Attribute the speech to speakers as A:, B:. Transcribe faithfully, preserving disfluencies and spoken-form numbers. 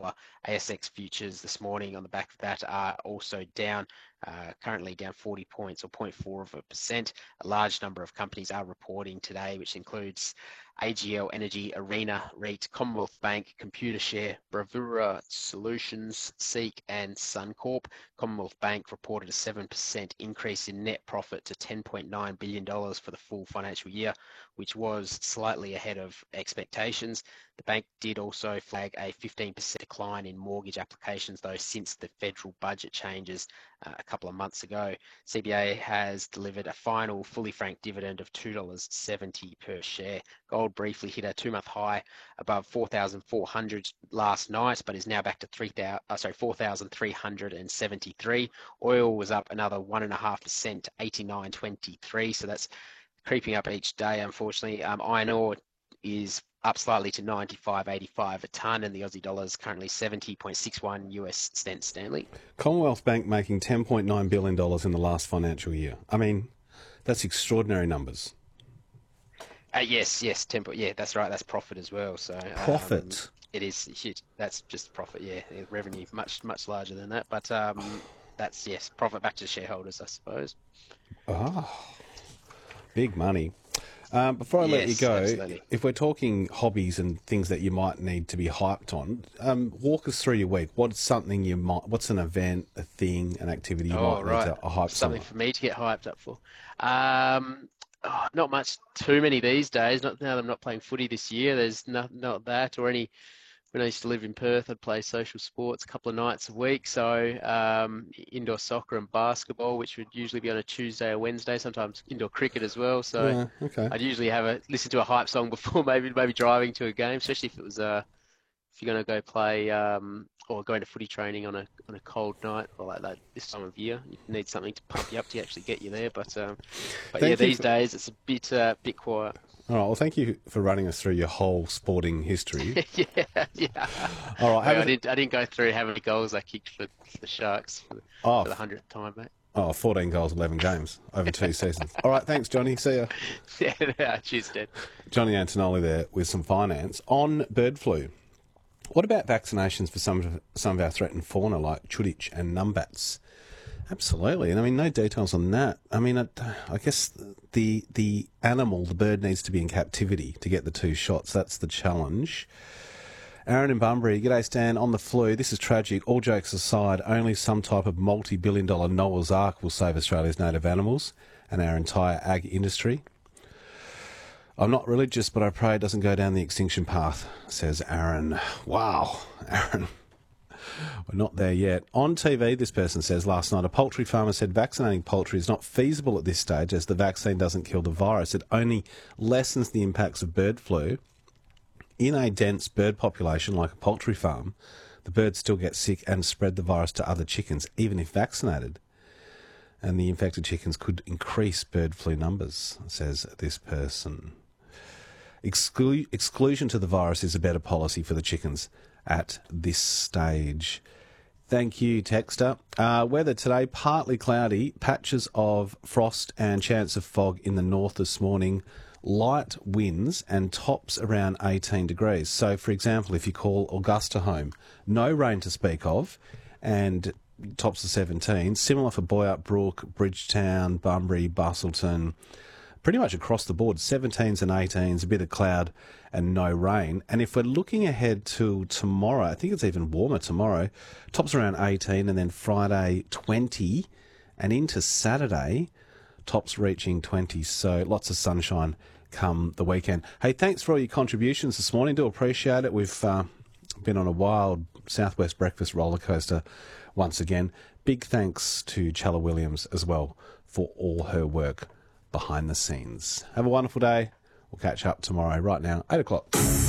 A: A S X futures this morning on the back of that are also down, uh, currently down forty points or zero point four of a percent. A large number of companies are reporting today, which includes A G L Energy, Arena REIT, Commonwealth Bank, Computershare, Bravura Solutions, Seek, and Suncorp. Commonwealth Bank reported a seven percent increase in net profit to ten point nine billion dollars for the full financial year, which was slightly ahead of expectations. The bank did also flag a fifteen percent decline in mortgage applications, though, since the federal budget changes uh, a couple of months ago. C B A has delivered a final fully franked dividend of two dollars seventy per share. Gold briefly hit a two-month high above four thousand four hundred last night, but is now back to three thousand, uh, sorry, four thousand three hundred seventy-three. Oil was up another one and a half percent to eighty-nine twenty-three, so that's creeping up each day, unfortunately. Um, iron ore is up slightly to ninety-five eighty-five a tonne, and the Aussie dollar is currently seventy point six one U S cents Stanley.
B: Commonwealth Bank making ten point nine billion dollars in the last financial year. I mean, that's extraordinary numbers.
A: Uh, yes, yes, ten, yeah, that's right. That's profit as well. So
B: Profit?
A: Um, it is huge. That's just profit, yeah. Revenue much, much larger than that. But um, that's, yes, profit back to shareholders, I suppose.
B: Oh, big money. Um, before I let
A: Yes,
B: you go,
A: absolutely.
B: if we're talking hobbies and things that you might need to be hyped on, um, walk us through your week. What's something you might? What's an event, a thing, an activity you
A: Oh,
B: might
A: right.
B: need to hype
A: Something
B: someone?
A: for me to get hyped up for. Um, oh, not much, too many these days. Not now that I'm not playing footy this year. There's not not that or any. When I used to live in Perth, I'd play social sports a couple of nights a week. So um, indoor soccer and basketball, which would usually be on a Tuesday or Wednesday. Sometimes indoor cricket as well. So
B: Yeah, okay.
A: I'd usually have a listen to a hype song before maybe maybe driving to a game, especially if it was uh if you're going to go play um or going to footy training on a on a cold night or like that this time of year. You need something to pump you up to actually get you there. But um but yeah,
B: Thank you
A: these
B: for,
A: days it's a bit uh, bit quiet.
B: all right, well, thank you for running us through your whole sporting history.
A: yeah, yeah.
B: All right, have
A: Well, I
B: a,
A: didn't I didn't go through how many goals I kicked for the Sharks for the,
B: oh,
A: for the hundredth time, mate.
B: oh, fourteen goals, eleven games over two seasons. All right, thanks, Johnny. See ya.
A: Yeah, cheers, Dad.
B: Johnny Antonelli there with some finance on bird flu. What about vaccinations for some of, some of our threatened fauna like chuditch and numbats? Absolutely. And I mean, no details on that. I mean, it, I guess the the animal, the bird, needs to be in captivity to get the two shots. That's the challenge. Aaron in Bunbury, g'day Stan, on the flu. This is tragic. All jokes aside, only some type of multi-billion dollar Noah's Ark will save Australia's native animals and our entire ag industry. I'm not religious, but I pray it doesn't go down the extinction path, says Aaron. Wow, Aaron. We're not there yet. On T V, this person says last night, a poultry farmer said vaccinating poultry is not feasible at this stage as the vaccine doesn't kill the virus. It only lessens the impacts of bird flu. In a dense bird population like a poultry farm, the birds still get sick and spread the virus to other chickens, even if vaccinated. And the infected chickens could increase bird flu numbers, says this person. Exclu- exclusion to the virus is a better policy for the chickens at this stage. Thank you, Texter. Uh, weather today, partly cloudy, patches of frost and chance of fog in the north this morning, light winds and tops around eighteen degrees. So, for example, if you call Augusta home, no rain to speak of, and tops of seventeen. Similar for Boyup Brook, Bridgetown, Bunbury, Bustleton, pretty much across the board, seventeens and eighteens, a bit of cloud and no rain. And if we're looking ahead to tomorrow, I think it's even warmer tomorrow, tops around eighteen, and then Friday twenty, and into Saturday, tops reaching twenty. So lots of sunshine come the weekend. Hey, thanks for all your contributions this morning. Do appreciate it. We've uh, been on a wild Southwest breakfast roller coaster once again. Big thanks to Chella Williams as well for all her work behind the scenes. Have a wonderful day. We'll catch up tomorrow. Right now, eight o'clock.